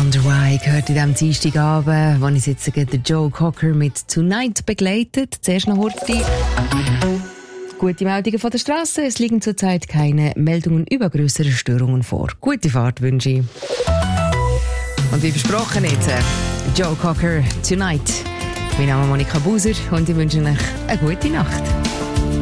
Wonder Why gehört in diesem Dienstagabend, wo ich jetzt den Joe Cocker mit Tonight begleitet. Zuerst noch Horti. Gute Meldungen von der Straße. Es liegen zurzeit keine Meldungen über größere Störungen vor. Gute Fahrt wünsche ich. Und wie versprochen jetzt, Joe Cocker, Tonight. Mein Name ist Monika Buser und ich wünsche euch eine gute Nacht.